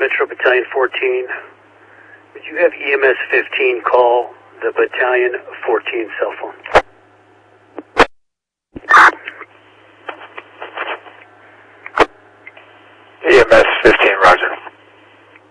Metro Battalion 14. Would you have EMS 15 call the Battalion 14 cell phone? EMS 15, roger.